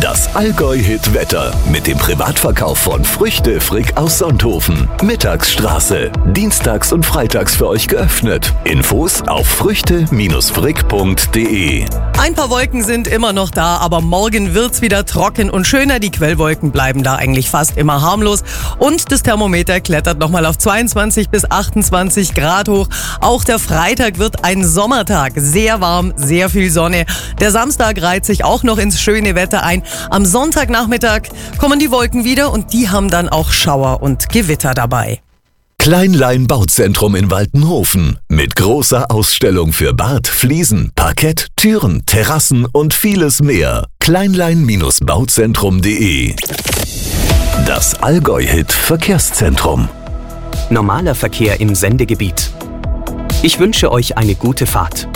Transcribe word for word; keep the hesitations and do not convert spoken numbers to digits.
Das Allgäu-Hit-Wetter mit dem Privatverkauf von Früchte Frick aus Sonthofen. Mittagsstraße. Dienstags und freitags für euch geöffnet. Infos auf früchte frick punkt de. Ein paar Wolken sind immer noch da, aber morgen wird's wieder trocken und schöner. Die Quellwolken bleiben da eigentlich fast immer harmlos. Und das Thermometer klettert nochmal auf zweiundzwanzig bis achtundzwanzig Grad hoch. Auch der Freitag wird ein Sommertag. Sehr warm, sehr viel Sonne. Der Samstag reiht sich auch noch ins schöne Wetter ein. Am Sonntagnachmittag kommen die Wolken wieder und die haben dann auch Schauer und Gewitter dabei. Kleinlein Bauzentrum in Waltenhofen mit großer Ausstellung für Bad, Fliesen, Parkett, Türen, Terrassen und vieles mehr. kleinlein bauzentrum punkt de. Das Allgäu-Hit Verkehrszentrum. Normaler Verkehr im Sendegebiet. Ich wünsche euch eine gute Fahrt.